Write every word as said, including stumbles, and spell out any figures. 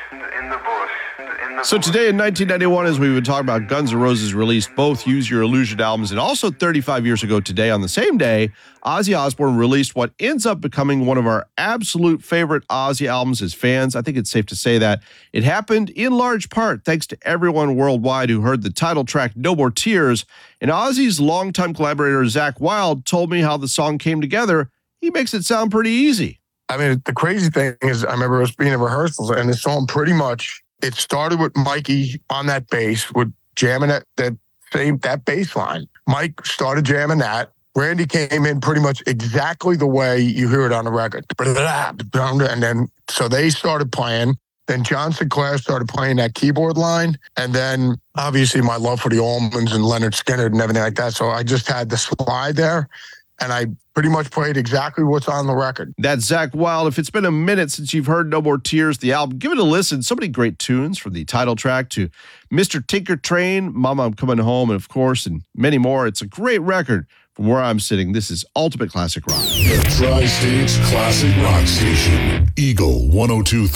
in the bush, in the So bush. today in nineteen ninety-one, as we've been talking about, Guns N' Roses released both Use Your Illusion albums, and also thirty-five years ago today, on the same day, Ozzy Osbourne released what ends up becoming one of our absolute favorite Ozzy albums as fans. I think it's safe to say that. It happened in large part thanks to everyone worldwide who heard the title track, No More Tears, and Ozzy's longtime collaborator, Zakk Wylde, told me how the song came together. He makes it sound pretty easy. I mean, the crazy thing is, I remember us being in rehearsals, and the song pretty much, it started with Mikey on that bass, with jamming that, that same, that bass line. Mike started jamming that. Randy came in pretty much exactly the way you hear it on the record. And then, so they started playing. Then John Sinclair started playing that keyboard line. And then, obviously, my love for the Allmans and Leonard Skinner and everything like that. So I just had the slide there, and I pretty much played exactly what's on the record. That's Zakk Wylde. If it's been a minute since you've heard No More Tears, the album, give it a listen. So many great tunes, from the title track to Mister Tinker Train, Mama, I'm Coming Home, and of course, and many more. It's a great record. From where I'm sitting, this is Ultimate Classic Rock. The Tri-States Classic Rock Station, Eagle one oh two point three.